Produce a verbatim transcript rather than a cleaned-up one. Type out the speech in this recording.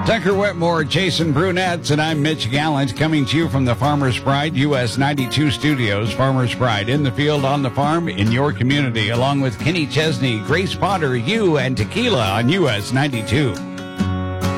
Tucker Wetmore, Jason Brunettes, and I'm Mitch Gallant coming to you from the Farmer's Pride U S ninety-two studios. Farmer's Pride, in the field, on the farm, in your community, along with Kenny Chesney, Grace Potter, you, and Tequila on U S ninety-two.